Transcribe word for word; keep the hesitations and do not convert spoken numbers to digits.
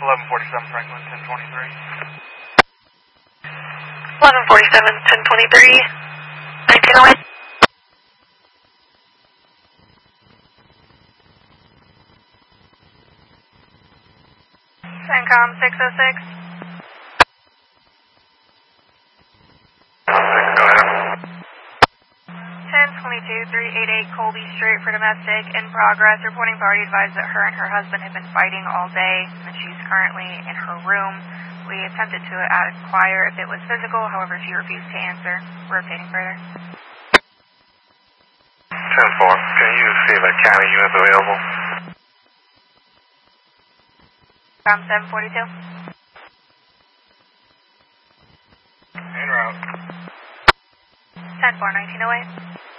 eleven forty-seven Franklin, ten twenty-three. eleven forty-seven, ten twenty-three, nineteen oh eight. CENTCOM six oh six. ten twenty-two, three eighty-eight Colby Street for domestic, in progress. Reporting party advised that her and her husband have been fighting all day and that she's currently in her room. We attempted to inquire if it was physical, however she refused to answer. Rotating further. ten four, can you see if a county unit's available? COM seven forty-two. En route. ten four, nineteen oh eight.